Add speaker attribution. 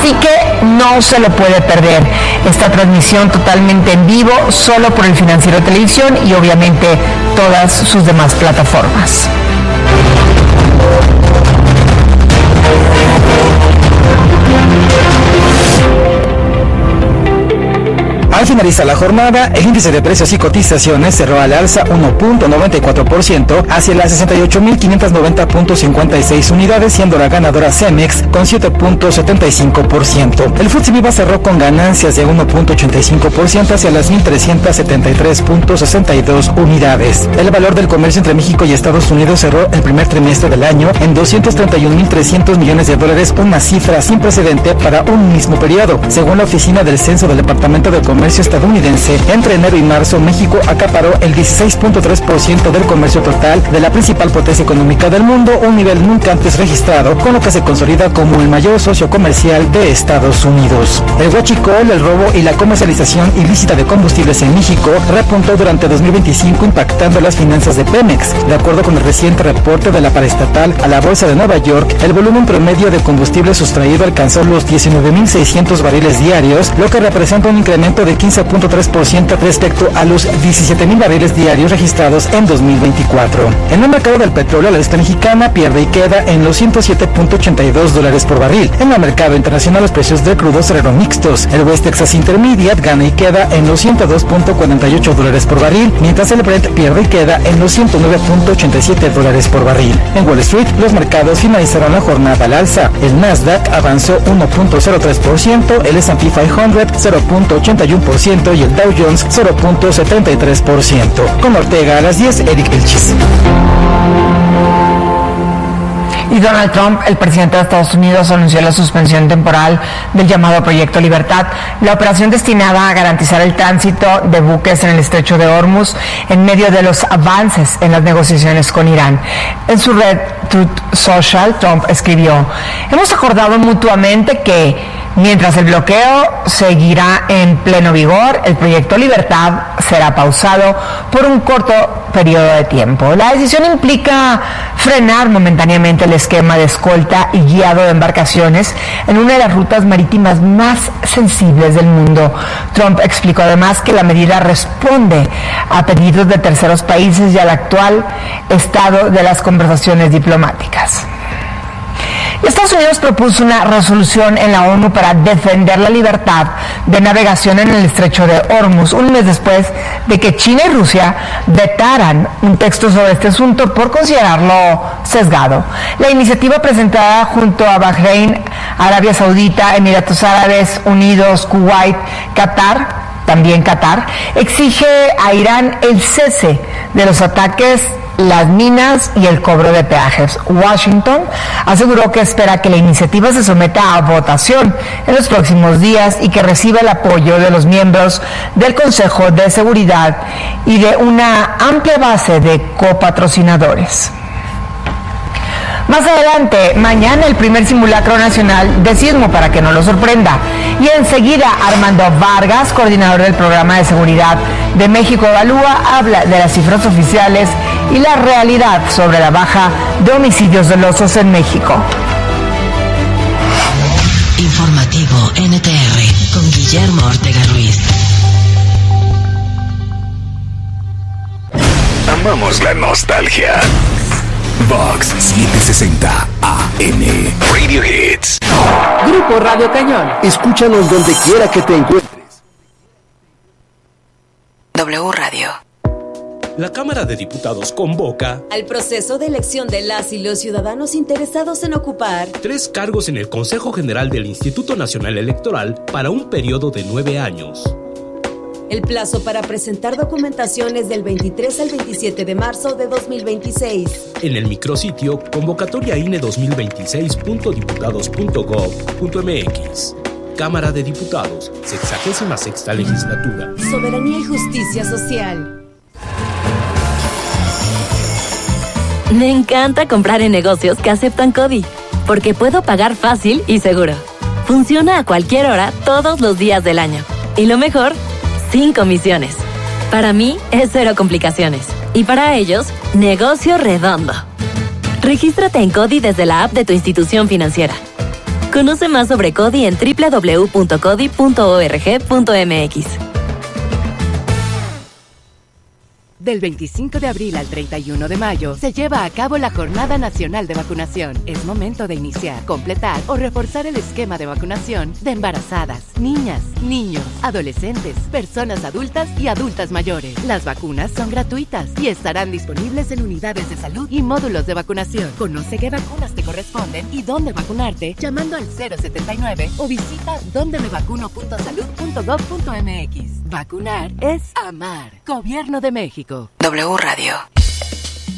Speaker 1: Así que no se lo puede perder. Esta transmisión totalmente en vivo, solo por el Financiero Televisión y obviamente todas sus demás plataformas.
Speaker 2: Al finalizar la jornada, el índice de precios y cotizaciones cerró al alza 1.94% hacia las 68.590.56 unidades, siendo la ganadora Cemex con 7.75%. El FTSE Viva cerró con ganancias de 1.85% hacia las 1.373.62 unidades. El valor del comercio entre México y Estados Unidos cerró el primer trimestre del año en $231.300 millones, una cifra sin precedente para un mismo periodo. Según la Oficina del Censo del Departamento de Comercio estadounidense, entre enero y marzo, México acaparó el 16.3% del comercio total de la principal potencia económica del mundo, un nivel nunca antes registrado, con lo que se consolida como el mayor socio comercial de Estados Unidos. El huachicol, el robo y la comercialización ilícita de combustibles en México repuntó durante 2025, impactando las finanzas de Pemex. De acuerdo con el reciente reporte de la paraestatal a la Bolsa de Nueva York, el volumen promedio de combustible sustraído alcanzó los 19.600 barriles diarios, lo que representa un incremento de 15.3% respecto a los 17.000 barriles diarios registrados en 2024. En el mercado del petróleo, la lista mexicana pierde y queda en los $107.82 por barril. En el mercado internacional, los precios del crudo cerraron mixtos. El West Texas Intermediate gana y queda en los $102.48 por barril, mientras el Brent pierde y queda en los $109.87 por barril. En Wall Street, los mercados finalizaron la jornada al alza. El Nasdaq avanzó 1.03%, el S&P 500 0.81% y el Dow Jones 0.73%. Con Ortega a las 10, Eric Vilchis.
Speaker 1: Y Donald Trump, el presidente de Estados Unidos, anunció la suspensión temporal del llamado Proyecto Libertad, la operación destinada a garantizar el tránsito de buques en el estrecho de Hormuz en medio de los avances en las negociaciones con Irán. En su red Truth Social, Trump escribió: "Hemos acordado mutuamente que mientras el bloqueo seguirá en pleno vigor, el Proyecto Libertad será pausado por un corto periodo de tiempo. La decisión implica frenar momentáneamente el esquema de escolta y guiado de embarcaciones en una de las rutas marítimas más sensibles del mundo". Trump explicó además que la medida responde a pedidos de terceros países y al actual estado de las conversaciones diplomáticas. Estados Unidos propuso una resolución en la ONU para defender la libertad de navegación en el estrecho de Hormuz, un mes después de que China y Rusia vetaran un texto sobre este asunto por considerarlo sesgado. La iniciativa, presentada junto a Bahrein, Arabia Saudita, Emiratos Árabes Unidos, Kuwait, también Qatar, exige a Irán el cese de los ataques, las minas y el cobro de peajes. Washington aseguró que espera que la iniciativa se someta a votación en los próximos días y que reciba el apoyo de los miembros del Consejo de Seguridad y de una amplia base de copatrocinadores. Más adelante, mañana, el primer simulacro nacional de sismo, para que no lo sorprenda. Y enseguida, Armando Vargas, coordinador del Programa de Seguridad de México Evalúa, habla de las cifras oficiales y la realidad sobre la baja de homicidios dolosos en México.
Speaker 3: Informativo NTR con Guillermo Ortega Ruiz.
Speaker 4: Amamos la nostalgia. Vox 760 AM. Radio Hits.
Speaker 5: Grupo Radio Cañón. Escúchanos donde quiera que te encuentres.
Speaker 3: W Radio.
Speaker 6: La Cámara de Diputados convoca
Speaker 7: al proceso de elección de las y los ciudadanos interesados en ocupar
Speaker 6: 3 cargos en el Consejo General del Instituto Nacional Electoral para un periodo de 9 años.
Speaker 7: El plazo para presentar documentación es del 23 al 27 de marzo de 2026.
Speaker 6: En el micrositio convocatoriaine2026.diputados.gov.mx. Cámara de Diputados, 66ª Legislatura.
Speaker 7: Soberanía y justicia social.
Speaker 8: Me encanta comprar en negocios que aceptan CODI, porque puedo pagar fácil y seguro. Funciona a cualquier hora, todos los días del año. Y lo mejor, sin comisiones. Para mí es 0 complicaciones. Y para ellos, negocio redondo. Regístrate en CODI desde la app de tu institución financiera. Conoce más sobre CODI en www.codi.org.mx.
Speaker 9: Del 25 de abril al 31 de mayo se lleva a cabo la Jornada Nacional de Vacunación. Es momento de iniciar, completar o reforzar el esquema de vacunación de embarazadas, niñas, niños, adolescentes, personas adultas y adultas mayores. Las vacunas son gratuitas y estarán disponibles en unidades de salud y módulos de vacunación. Conoce qué vacunas te corresponden y dónde vacunarte llamando al 079 o visita dondemevacuno.salud.gov.mx. Vacunar es amar. Gobierno de México.
Speaker 3: W Radio.